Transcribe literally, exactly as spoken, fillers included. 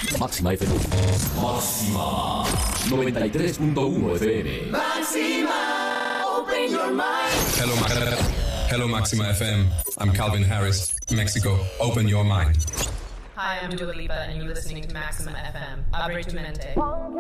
Máxima F M. Máxima noventa y tres punto uno F M. Máxima, open your mind. Hello, Ma- Hello, Máxima F M. I'm Calvin Harris, Mexico. Open your mind. Hi, I'm Dua Lipa, and you're listening to Maxima F M. Abre tu mente.